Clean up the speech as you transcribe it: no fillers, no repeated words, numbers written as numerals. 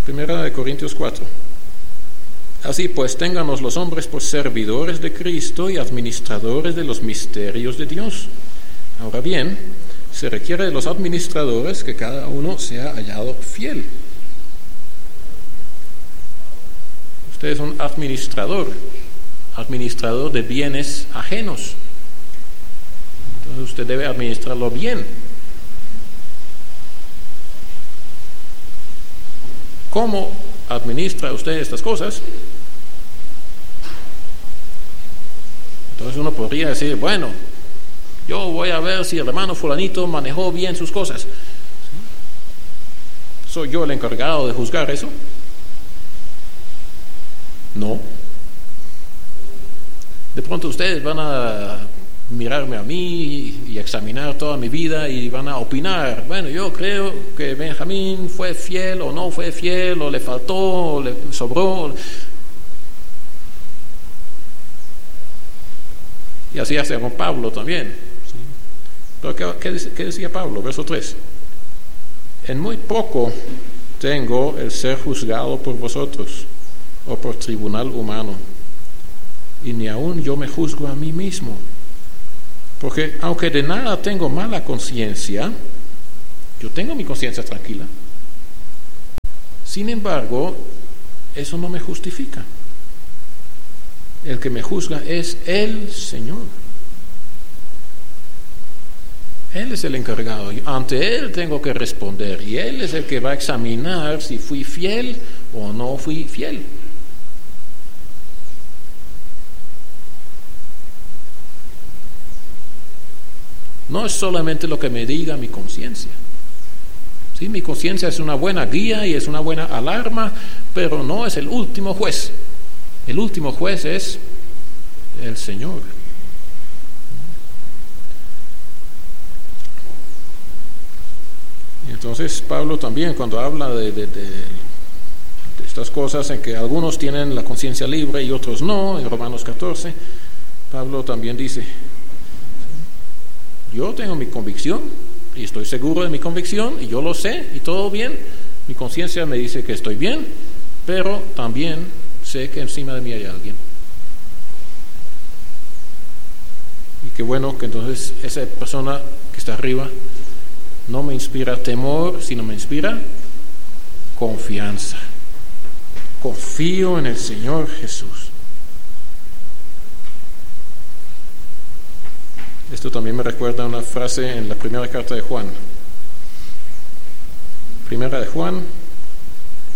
Primera de Corintios 4. Así pues, ténganos los hombres por servidores de Cristo y administradores de los misterios de Dios. Ahora bien, se requiere de los administradores que cada uno sea hallado fiel. Usted es un administrador de bienes ajenos. Entonces usted debe administrarlo bien. ¿Cómo administra usted estas cosas? Entonces uno podría decir, bueno, yo voy a ver si el hermano fulanito manejó bien sus cosas. ¿Soy yo el encargado de juzgar eso? No. De pronto ustedes van a mirarme a mí y examinar toda mi vida y van a opinar, bueno, yo creo que Benjamín fue fiel o no fue fiel, o le faltó, o le sobró. Y así hace con Pablo también. Pero ¿qué decía Pablo? Verso 3. En muy poco tengo el ser juzgado por vosotros o por tribunal humano, y ni aun yo me juzgo a mí mismo. Porque aunque de nada tengo mala conciencia, yo tengo mi conciencia tranquila. Sin embargo, eso no me justifica. El que me juzga es el Señor. Él es el encargado. Ante Él tengo que responder. Y Él es el que va a examinar si fui fiel o no fui fiel. No es solamente lo que me diga mi conciencia. Sí, mi conciencia es una buena guía y es una buena alarma, pero no es el último juez. El último juez es el Señor. Y entonces Pablo también, cuando habla de estas cosas en que algunos tienen la conciencia libre y otros no, en Romanos 14, Pablo también dice, yo tengo mi convicción y estoy seguro de mi convicción y yo lo sé y todo bien. Mi conciencia me dice que estoy bien, pero también sé que encima de mí hay alguien. Y qué bueno que entonces esa persona que está arriba no me inspira temor, sino me inspira confianza. Confío en el Señor Jesús. Esto también me recuerda una frase en la primera carta de Juan. Primera de Juan